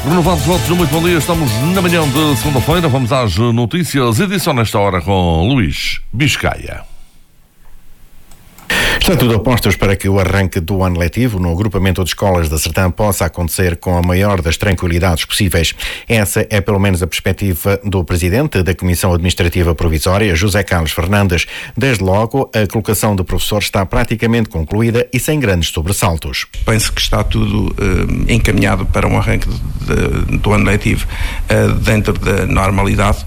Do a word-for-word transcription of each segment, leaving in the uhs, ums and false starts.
Renovados votos, muito bom dia. Estamos na manhã de segunda-feira. Vamos às notícias. Edição nesta hora com Luís Biscaia. Está tudo a postos para que o arranque do ano letivo no agrupamento de escolas da Sertã possa acontecer com a maior das tranquilidades possíveis. Essa é pelo menos a perspectiva do presidente da Comissão Administrativa Provisória, José Carlos Fernandes. Desde logo, a colocação de professores está praticamente concluída e sem grandes sobressaltos. Penso que está tudo eh, encaminhado para um arranque de, de, do ano letivo eh, dentro da normalidade.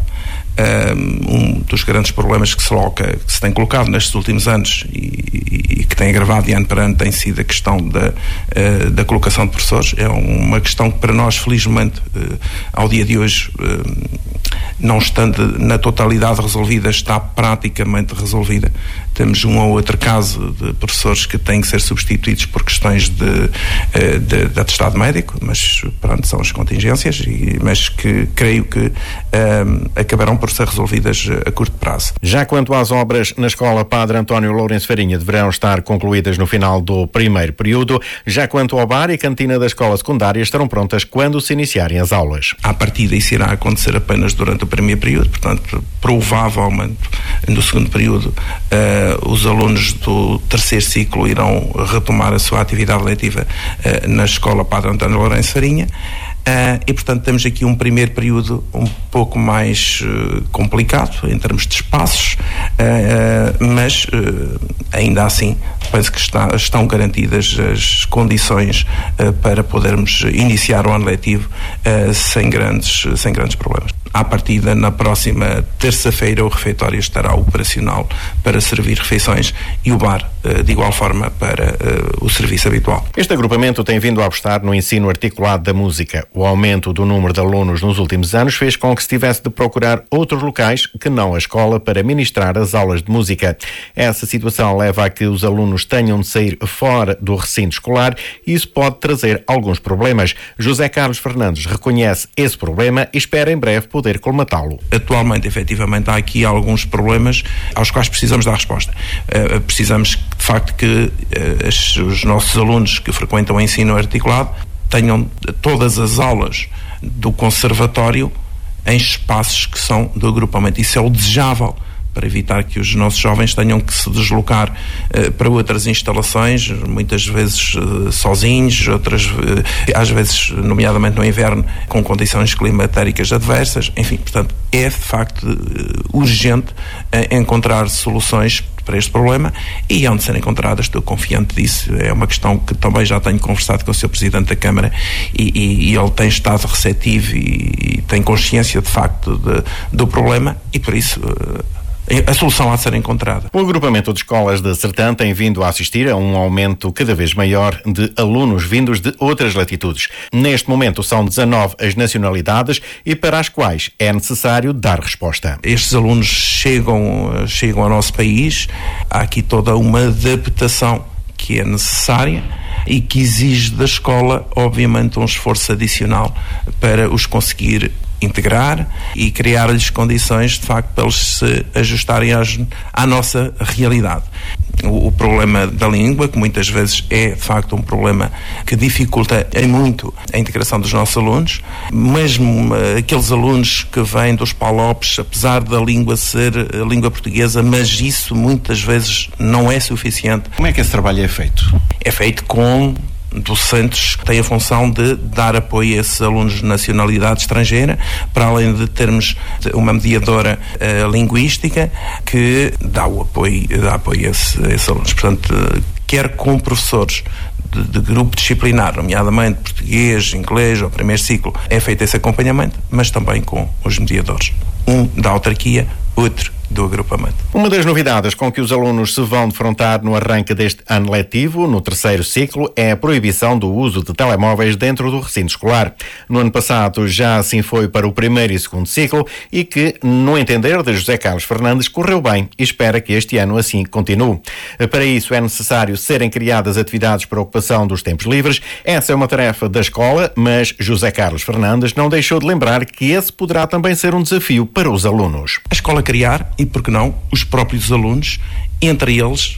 Um dos grandes problemas que se, loca, que se tem colocado nestes últimos anos e, e que tem agravado de ano para ano tem sido a questão da, uh, da colocação de professores. É uma questão que para nós, felizmente, uh, ao dia de hoje, uh, não estando na totalidade resolvida, está praticamente resolvida. Temos um ou outro caso de professores que têm que ser substituídos por questões de, uh, de, de atestado médico, mas pronto, são as contingências, e, mas que creio que uh, acabarão por ser resolvidas a curto prazo. Já quanto às obras na Escola Padre António Lourenço Farinha, deverão estar concluídas no final do primeiro período. Já quanto ao bar e cantina da escola secundária, estarão prontas quando se iniciarem as aulas. À partida, isso irá acontecer apenas durante o primeiro período, portanto, provavelmente no segundo período uh, os alunos do terceiro ciclo irão retomar a sua atividade letiva uh, na Escola Padre António Lourenço Farinha. Uh, e, portanto, temos aqui um primeiro período um pouco mais uh, complicado em termos de espaços, uh, uh, mas uh, ainda assim penso que está, estão garantidas as condições uh, para podermos iniciar o ano letivo uh, sem grandes, sem grandes problemas. À partida, na próxima terça-feira, o refeitório estará operacional para servir refeições e o bar, de igual forma, para uh, o serviço habitual. Este agrupamento tem vindo a apostar no ensino articulado da música. O aumento do número de alunos nos últimos anos fez com que se tivesse de procurar outros locais que não a escola para ministrar as aulas de música. Essa situação leva a que os alunos tenham de sair fora do recinto escolar e isso pode trazer alguns problemas. José Carlos Fernandes reconhece esse problema e espera em breve poder colmatá-lo. Atualmente, efetivamente, há aqui alguns problemas aos quais precisamos dar resposta. Uh, precisamos, de facto, que uh, as, os nossos alunos que frequentam o ensino articulado tenham todas as aulas do conservatório em espaços que são do agrupamento. Isso é o desejável, para evitar que os nossos jovens tenham que se deslocar uh, para outras instalações, muitas vezes uh, sozinhos, outras uh, às vezes, nomeadamente no inverno, com condições climatéricas adversas. Enfim, portanto, é de facto uh, urgente uh, encontrar soluções para este problema e hão de ser encontradas, estou confiante disso. É uma questão que também já tenho conversado com o senhor Presidente da Câmara e, e, e ele tem estado receptivo e, e tem consciência de facto de, do problema e por isso uh, a solução há de ser encontrada. O agrupamento de escolas da Sertã tem vindo a assistir a um aumento cada vez maior de alunos vindos de outras latitudes. Neste momento são dezanove as nacionalidades e para as quais é necessário dar resposta. Estes alunos chegam, chegam ao nosso país, há aqui toda uma adaptação que é necessária e que exige da escola, obviamente, um esforço adicional para os conseguir integrar e criar-lhes condições, de facto, para eles se ajustarem às, à nossa realidade. O, o problema da língua, que muitas vezes é, de facto, um problema que dificulta em muito a integração dos nossos alunos, mesmo uh, aqueles alunos que vêm dos PALOPs, apesar da língua ser a língua portuguesa, mas isso muitas vezes não é suficiente. Como é que esse trabalho é feito? É feito com docentes que têm a função de dar apoio a esses alunos de nacionalidade estrangeira, para além de termos uma mediadora uh, linguística que dá o apoio, dá apoio a, esse, a esses alunos. Portanto, uh, quer com professores de, de grupo disciplinar, nomeadamente português, inglês ou primeiro ciclo, é feito esse acompanhamento, mas também com os mediadores. Um da autarquia, outro do agrupamento. Uma das novidades com que os alunos se vão defrontar no arranque deste ano letivo, no terceiro ciclo, é a proibição do uso de telemóveis dentro do recinto escolar. No ano passado já assim foi para o primeiro e segundo ciclo e que, no entender de José Carlos Fernandes, correu bem e espera que este ano assim continue. Para isso é necessário serem criadas atividades para a ocupação dos tempos livres. Essa é uma tarefa da escola, mas José Carlos Fernandes não deixou de lembrar que esse poderá também ser um desafio para os alunos. A escola criar, e por que não, os próprios alunos, entre eles,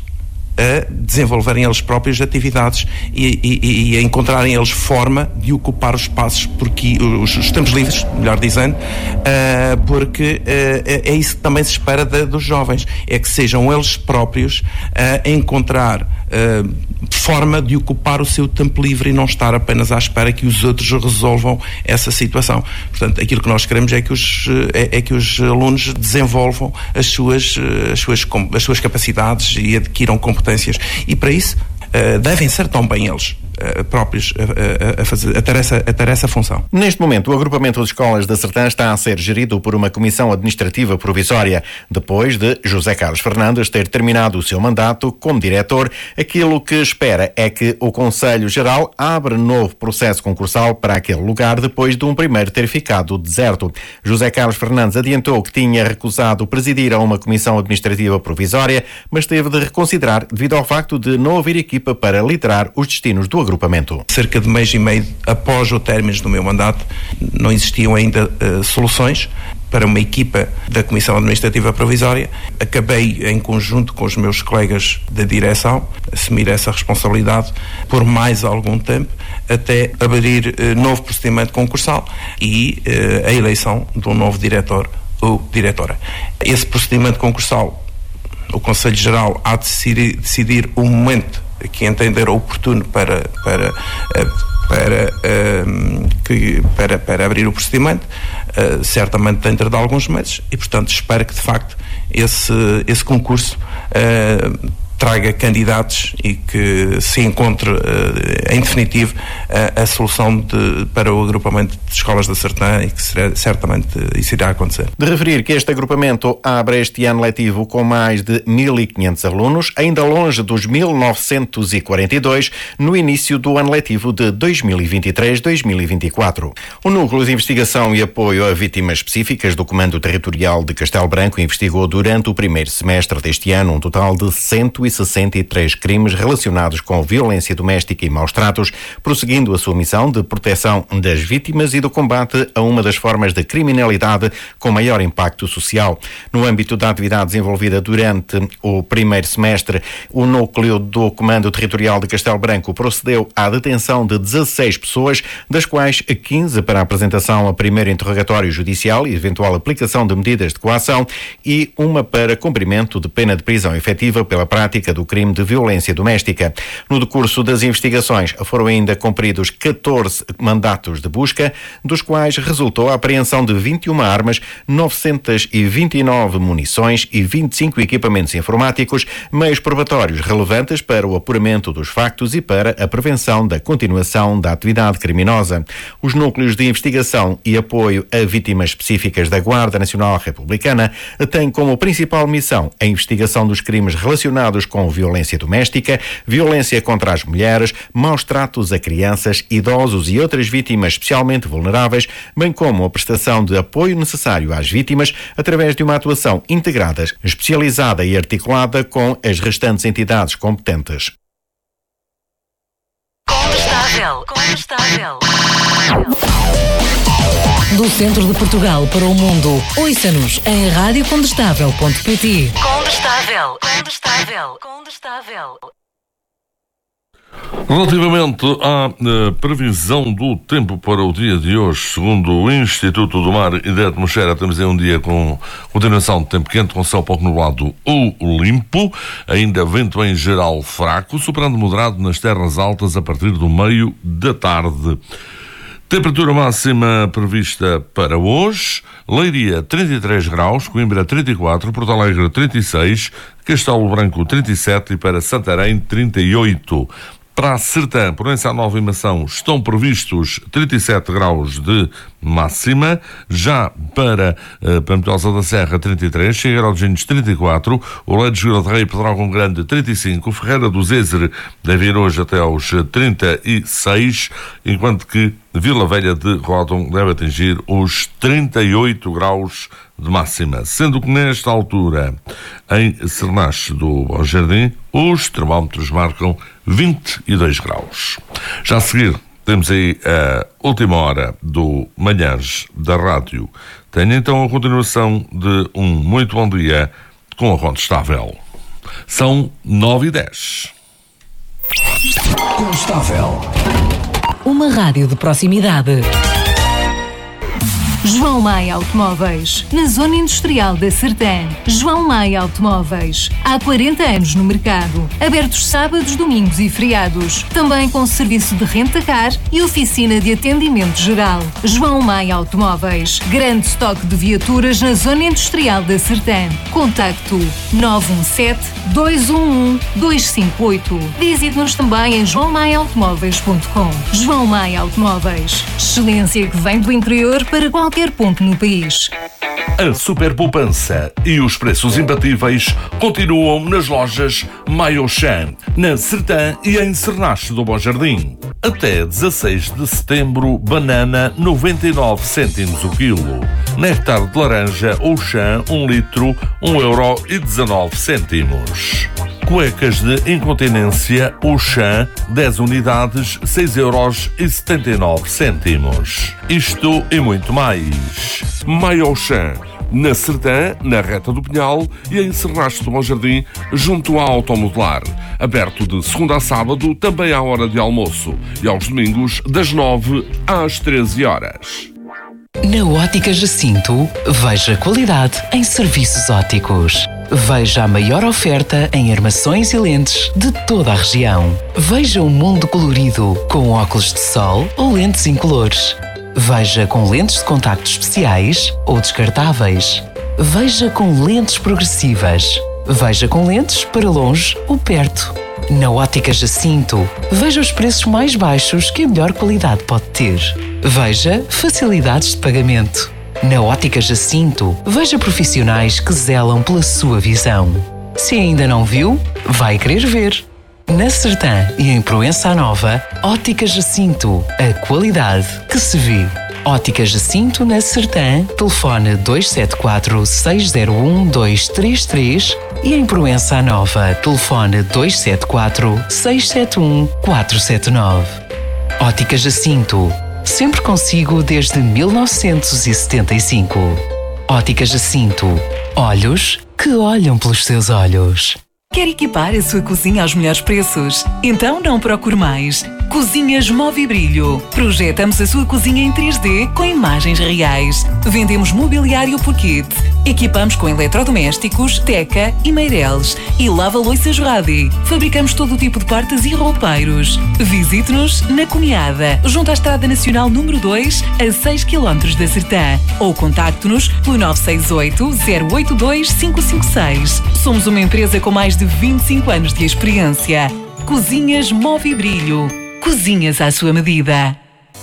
a desenvolverem eles próprios atividades e, e, e a encontrarem eles forma de ocupar os espaços, porque os, os tempos livres, melhor dizendo, uh, porque uh, é isso que também se espera de, dos jovens, é que sejam eles próprios uh, a encontrar uh, forma de ocupar o seu tempo livre e não estar apenas à espera que os outros resolvam essa situação. Portanto, aquilo que nós queremos é que os, é, é que os alunos desenvolvam as suas, as suas, as suas capacidades e adquiram competências. E para isso uh, devem ser também eles uh, próprios a, a, a, fazer, a, ter essa, a ter essa função. Neste momento, o agrupamento de escolas da Sertã está a ser gerido por uma comissão administrativa provisória, depois de José Carlos Fernandes ter terminado o seu mandato como diretor. Aquilo que espera é que o Conselho Geral abra novo processo concursal para aquele lugar depois de um primeiro ter ficado deserto. José Carlos Fernandes adiantou que tinha recusado presidir a uma comissão administrativa provisória, mas teve de reconsiderar devido ao facto de não haver equipa para liderar os destinos do agrupamento. Cerca de mês e meio após o término do meu mandato, não existiam ainda uh, soluções para uma equipa da Comissão Administrativa Provisória. Acabei, em conjunto com os meus colegas da direção, assumir essa responsabilidade por mais algum tempo, até abrir uh, novo procedimento concursal e uh, a eleição de um novo diretor ou diretora. Esse procedimento concursal, o Conselho Geral há de decidir, decidir o momento que entender oportuno para, para, para, para, para, para abrir o procedimento, certamente dentro de alguns meses, e portanto espero que de facto esse, esse concurso traga candidatos e que se encontre, em definitivo, a, a solução de, para o agrupamento de escolas da Sertã, e que será, certamente isso irá acontecer. De referir que este agrupamento abre este ano letivo com mais de mil e quinhentos alunos, ainda longe dos mil novecentos e quarenta e dois no início do ano letivo de dois mil e vinte e três a dois mil e vinte e quatro. O Núcleo de Investigação e Apoio a Vítimas Específicas do Comando Territorial de Castelo Branco investigou durante o primeiro semestre deste ano um total de cento e sessenta e três crimes relacionados com violência doméstica e maus-tratos, prosseguindo a sua missão de proteção das vítimas e do combate a uma das formas de criminalidade com maior impacto social. No âmbito da atividade desenvolvida durante o primeiro semestre, o Núcleo do Comando Territorial de Castelo Branco procedeu à detenção de dezasseis pessoas, das quais quinze para a apresentação a primeiro interrogatório judicial e eventual aplicação de medidas de coação, e uma para cumprimento de pena de prisão efetiva pela prática do crime de violência doméstica. No decurso das investigações foram ainda cumpridos catorze mandatos de busca, dos quais resultou a apreensão de vinte e uma armas, novecentos e vinte e nove munições e vinte e cinco equipamentos informáticos, meios probatórios relevantes para o apuramento dos factos e para a prevenção da continuação da atividade criminosa. Os núcleos de investigação e apoio a vítimas específicas da Guarda Nacional Republicana têm como principal missão a investigação dos crimes relacionados com violência doméstica, violência contra as mulheres, maus-tratos a crianças, idosos e outras vítimas especialmente vulneráveis, bem como a prestação de apoio necessário às vítimas através de uma atuação integrada, especializada e articulada com as restantes entidades competentes. Condestável, condestável. Do centro de Portugal para o mundo, ouça-nos em rádio condestável ponto pt. Condestável, condestável, condestável. Relativamente à uh, previsão do tempo para o dia de hoje, segundo o Instituto do Mar e da Atmosfera, temos aí um dia com continuação de tempo quente, com céu pouco nublado ou limpo, ainda vento em geral fraco, soprando moderado nas terras altas a partir do meio da tarde. Temperatura máxima prevista para hoje: Leiria trinta e três graus, Coimbra trinta e quatro, Porto Alegre trinta e seis, Castelo Branco trinta e sete e para Santarém trinta e oito. Para a Sertã, Proença Nova e Mação, estão previstos trinta e sete graus de máxima. Já para uh, Pampilhosa da Serra, trinta e três, Figueira dos Vinhos, trinta e quatro, Oleiro de Jura de Rei e Pedrógão Grande, trinta e cinco, Ferreira do Zézer deve ir hoje até aos trinta e seis, enquanto que Vila Velha de Ródão deve atingir os trinta e oito graus de máxima, sendo que nesta altura, em Cernache do Bom Jardim, os termómetros marcam vinte e dois graus. Já a seguir, temos aí a última hora do Manhãs da Rádio. Tenho então a continuação de um muito bom dia com a Condestável. São nove e dez. Condestável. Uma rádio de proximidade. João Maia Automóveis, na Zona Industrial da Sertã. João Maia Automóveis, há quarenta anos no mercado. Abertos sábados, domingos e feriados. Também com serviço de renta-car e oficina de atendimento geral. João Maia Automóveis, grande estoque de viaturas na Zona Industrial da Sertã. Contacto nove um sete, dois um um, dois cinco oito. Visite-nos também em joão maia automóveis ponto com. João Maia Automóveis, excelência que vem do interior para qualquer ponto no país. A super poupança e os preços imbatíveis continuam nas lojas Maiochan, na Sertã e em Cernache do Bom Jardim. Até dezasseis de setembro, banana noventa e nove cêntimos o quilo. Néctar de laranja Auchan, um litro, um euro e dezanove cêntimos. Cuecas de incontinência Auchan, dez unidades, seis euros e setenta e nove cêntimos. Isto e muito mais. Maiochan, na Sertã, na Reta do Pinhal e em Cernache do Bom Jardim, junto à Automodelar. Aberto de segunda a sábado, também à hora de almoço. E aos domingos, das nove às treze horas. Na Ótica Jacinto, veja qualidade em serviços ópticos. Veja a maior oferta em armações e lentes de toda a região. Veja o mundo colorido com óculos de sol ou lentes incolores. Veja com lentes de contacto especiais ou descartáveis. Veja com lentes progressivas. Veja com lentes para longe ou perto. Na Ótica Jacinto, veja os preços mais baixos que a melhor qualidade pode ter. Veja facilidades de pagamento. Na Ótica Jacinto, veja profissionais que zelam pela sua visão. Se ainda não viu, vai querer ver. Na Sertã e em Proença Nova, Ótica Jacinto, a qualidade que se vê. Ótica Jacinto na Sertã, telefone dois sete quatro, seis zero um, dois três três e em Proença Nova, telefone dois sete quatro, seis sete um, quatro sete nove. Ótica Jacinto, sempre consigo desde mil novecentos e setenta e cinco. Ótica Jacinto, olhos que olham pelos seus olhos. Quer equipar a sua cozinha aos melhores preços? Então não procure mais. Cozinhas Movibrilho. Projetamos a sua cozinha em três D com imagens reais. Vendemos mobiliário por kit. Equipamos com eletrodomésticos, teca e meireles. E lava-louças Radi. Fabricamos todo o tipo de portas e roupeiros. Visite-nos na Cunhada, junto à Estrada Nacional número dois, a seis quilómetros da Sertã. Ou contacte-nos pelo nove seis oito, zero oito dois, cinco cinco seis. Somos uma empresa com mais de vinte e cinco anos de experiência. Cozinhas Movibrilho. Cozinhas à sua medida.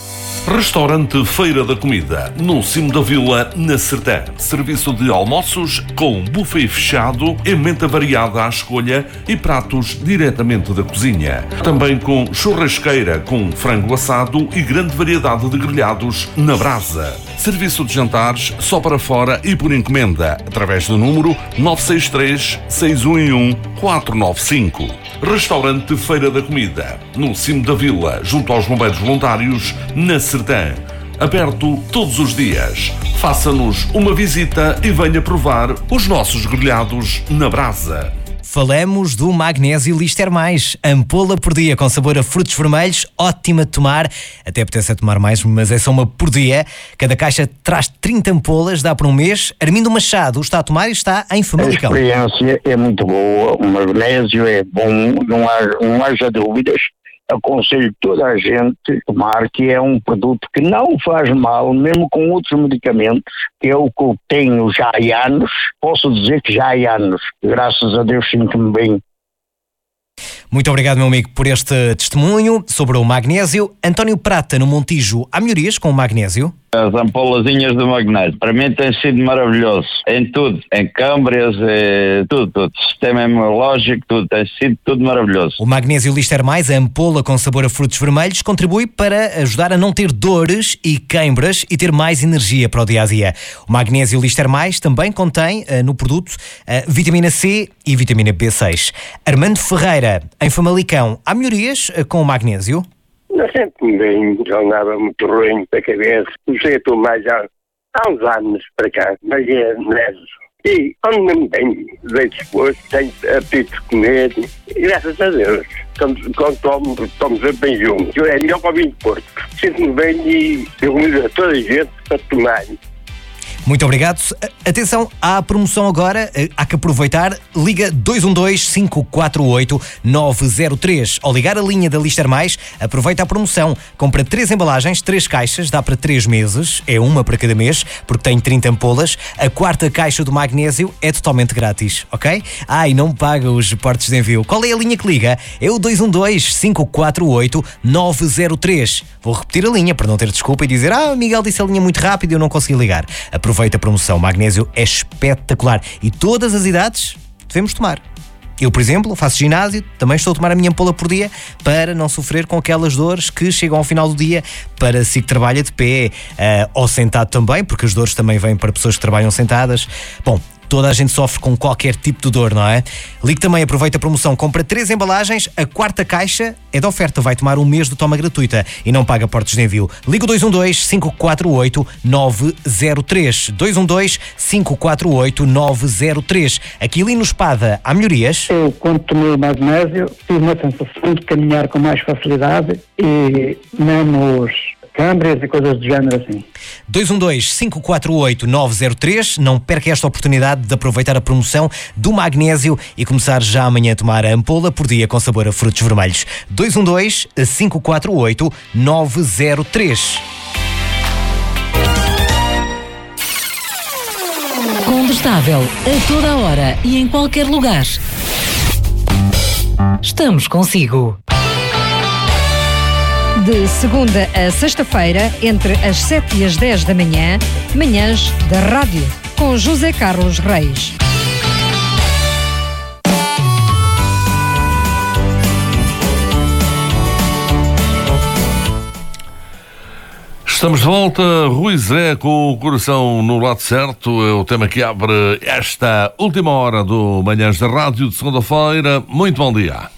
Restaurante Feira da Comida, no cimo da vila, na Sertã. Serviço de almoços com buffet fechado, emenda variada à escolha e pratos diretamente da cozinha. Também com churrasqueira com frango assado e grande variedade de grelhados na brasa. Serviço de jantares só para fora e por encomenda, através do número nove seis três, seis um um, quatro nove cinco. Restaurante Feira da Comida, no cimo da vila, junto aos bombeiros voluntários, na Sertã. Aberto todos os dias. Faça-nos uma visita e venha provar os nossos grelhados na brasa. Falamos do Magnésio Lister Mais, ampola por dia com sabor a frutos vermelhos, ótima de tomar, até apetece a tomar mais, mas é só uma por dia. Cada caixa traz trinta ampolas, dá para um mês. Armindo Machado está a tomar e está em Famalicão. A experiência é muito boa, o magnésio é bom, não, há, não haja dúvidas. Aconselho toda a gente a tomar, que é um produto que não faz mal, mesmo com outros medicamentos, que é o que eu tenho já há anos. Posso dizer que já há anos. Graças a Deus sinto-me bem. Muito obrigado, meu amigo, por este testemunho sobre o magnésio. António Prata, no Montijo, há melhorias com o magnésio? As ampolazinhas de magnésio, para mim tem sido maravilhoso, em tudo, em câmbrias, é, tudo, tudo, sistema imunológico, tudo, tem sido tudo maravilhoso. O Magnésio Lister Mais, a ampola com sabor a frutos vermelhos, contribui para ajudar a não ter dores e queimbras e ter mais energia para o dia-a-dia. O Magnésio Lister Mais também contém uh, no produto uh, vitamina C e vitamina B seis. Armando Ferreira, em Famalicão, há melhorias uh, com o magnésio? Não sempre bem, já andava muito ruim da cabeça. Comecei a tomar já há uns anos para cá, mas é, não é E ando-me bem, bem disposto, tenho apetite de comer, e graças a Deus, quando, quando tomo, estamos bem juntos. É melhor para o vinho de Porto. Sinto-me bem e eu convido a toda a gente para tomar. Muito obrigado. Atenção, há a promoção agora, há que aproveitar. Liga dois um dois, cinco quatro oito, nove zero três. Ao ligar a linha da Lister Mais, aproveita a promoção. Compra três embalagens, três caixas, dá para três meses, é uma para cada mês, porque tem trinta ampolas. A quarta caixa do magnésio é totalmente grátis, ok? Ah, e não paga os portos de envio. Qual é a linha que liga? É o dois um dois, cinco quatro oito, nove zero três. Vou repetir a linha para não ter desculpa e dizer: ah, Miguel disse a linha muito rápido e eu não consegui ligar. Aproveita a promoção. Magnésio é espetacular e todas as idades devemos tomar. Eu, por exemplo, faço ginásio, também estou a tomar a minha ampola por dia para não sofrer com aquelas dores que chegam ao final do dia. Para si que trabalha de pé uh, ou sentado também, porque as dores também vêm para pessoas que trabalham sentadas. Bom, toda a gente sofre com qualquer tipo de dor, não é? Ligue também, aproveita a promoção, compra três embalagens, a quarta caixa é de oferta, vai tomar um mês de toma gratuita e não paga portos de envio. Liga o dois um dois, cinco quatro oito, nove zero três. dois um dois, cinco quatro oito, nove zero três. Aquilino Espada, há melhorias? Eu, quando tomei o magnésio, tive uma sensação de caminhar com mais facilidade e menos câmbrias e coisas do género assim. dois um dois, cinco quatro oito, nove zero três. Não perca esta oportunidade de aproveitar a promoção do magnésio e começar já amanhã a tomar a ampola por dia com sabor a frutos vermelhos. dois um dois, cinco quatro oito, nove zero três. Combustável a toda a hora e em qualquer lugar. Estamos consigo. De segunda a sexta-feira, entre as sete e as dez da manhã, manhãs da rádio, com José Carlos Reis. Estamos de volta, Rui Zé com o coração no lado certo, é o tema que abre esta última hora do Manhãs da Rádio de segunda-feira. Muito bom dia.